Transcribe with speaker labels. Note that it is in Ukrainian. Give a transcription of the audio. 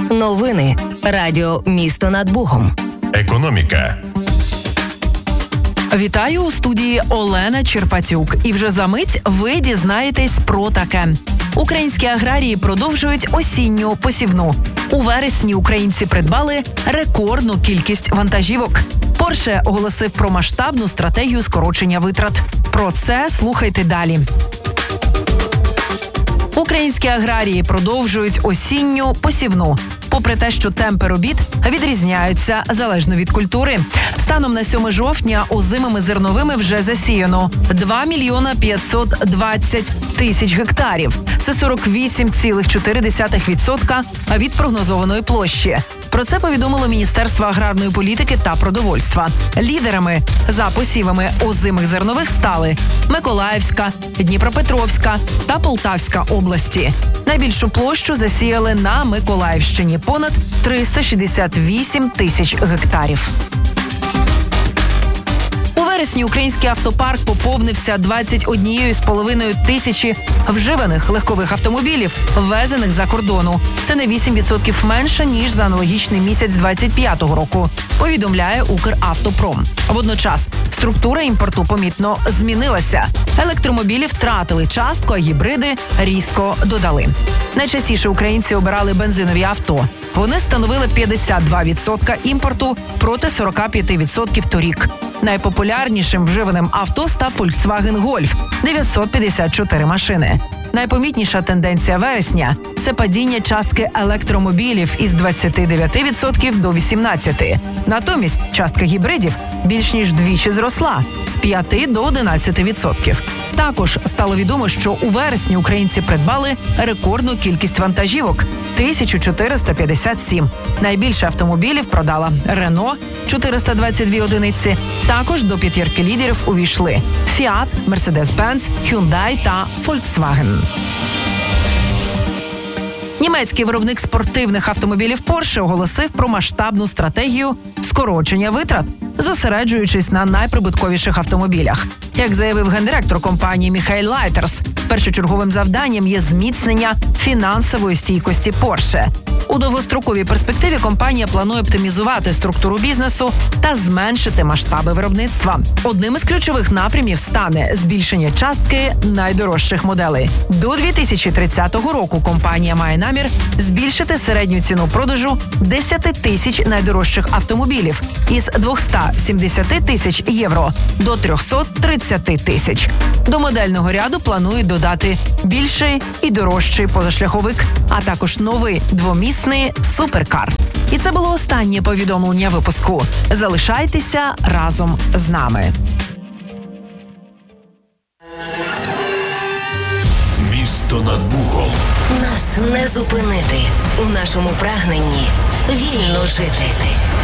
Speaker 1: Новини. Радіо «Місто над Богом».
Speaker 2: Економіка.
Speaker 3: Вітаю, у студії Олена Черпатюк. І вже за мить ви дізнаєтесь про таке. Українські аграрії продовжують осінню посівну. У вересні українці придбали рекордну кількість вантажівок. Порше оголосив про масштабну стратегію скорочення витрат. Про це слухайте далі. Українські аграрії продовжують осінню посівну. Попри те, що темпи робіт відрізняються залежно від культури. Станом на 7 жовтня озимими зерновими вже засіяно 2 мільйона 520 тисяч гектарів. Це 48,4% від прогнозованої площі. Про це повідомило Міністерство аграрної політики та продовольства. Лідерами за посівами озимих зернових стали Миколаївська, Дніпропетровська та Полтавська області. Найбільшу площу засіяли на Миколаївщині – понад 368 тисяч гектарів. У вересні український автопарк поповнився 21,5 тисячі вживаних легкових автомобілів, ввезених за кордону. Це на 8% менше, ніж за аналогічний місяць 25-го року, повідомляє Укравтопром. Водночас структура імпорту помітно змінилася. Електромобілі втратили частку, а гібриди різко додали. Найчастіше українці обирали бензинові авто. Вони становили 52% імпорту проти 45% торік. Найпопулярнішим вживаним авто став Volkswagen Golf – 954 машини. Найпомітніша тенденція вересня – це падіння частки електромобілів із 29% до 18%. Натомість частка гібридів більш ніж вдвічі зросла – з 5 до 11%. Також стало відомо, що у вересні українці придбали рекордну кількість вантажівок – 1457. Найбільше автомобілів продала Renault – 422 одиниці. Також до п'ятірки лідерів увійшли Fiat, Mercedes-Benz, Hyundai та Volkswagen. Німецький виробник спортивних автомобілів Porsche оголосив про масштабну стратегію скорочення витрат, зосереджуючись на найприбутковіших автомобілях. Як заявив гендиректор компанії Міхаель Лайтерс, першочерговим завданням є зміцнення фінансової стійкості Porsche. У довгостроковій перспективі компанія планує оптимізувати структуру бізнесу та зменшити масштаби виробництва. Одним із ключових напрямів стане збільшення частки найдорожчих моделей. До 2030 року компанія має намір збільшити середню ціну продажу 10 тисяч найдорожчих автомобілів із 270 тисяч євро до 330 тисяч. До модельного ряду планують додати більший і дорожчий позашляховик, а також новий двомісний суперкар. І це було останнє повідомлення випуску. Залишайтеся разом з нами.
Speaker 2: Місто над Богом.
Speaker 1: Нас не зупинити у нашому прагненні вільно жити.